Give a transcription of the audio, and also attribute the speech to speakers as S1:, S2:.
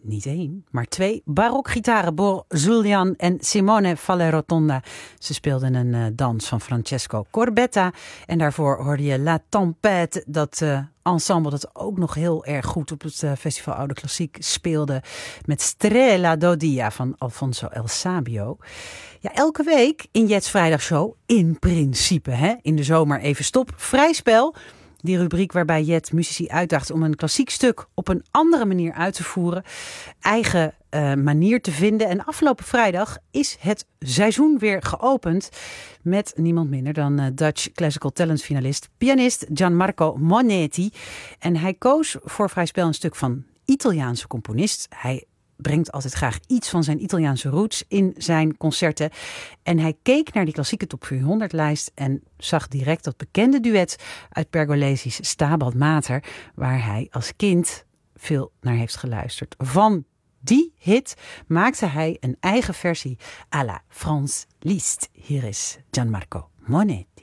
S1: niet één, maar 2 barokgitaren, Bor Julian en Simone Fallerotonda. Ze speelden een dans van Francesco Corbetta. En daarvoor hoorde je La Tempête, dat ensemble dat ook nog heel erg goed op het Festival Oude Klassiek speelde. Met Strela d'Odia van Alfonso El Sabio. Ja, elke week in Jets Vrijdagshow, in principe, hè, in de zomer even stop, vrij spel. Die rubriek waarbij Jet muzici uitdaagt om een klassiek stuk op een andere manier uit te voeren. Eigen manier te vinden. En afgelopen vrijdag is het seizoen weer geopend met niemand minder dan Dutch Classical Talent finalist, pianist Gianmarco Monetti. En hij koos voor vrij spel een stuk van Italiaanse componist. Hij brengt altijd graag iets van zijn Italiaanse roots in zijn concerten. En hij keek naar die klassieke top 400-lijst en zag direct dat bekende duet uit Pergolesi's Stabat Mater, waar hij als kind veel naar heeft geluisterd. Van die hit maakte hij een eigen versie à la France Liszt. Hier is Gianmarco Monetti.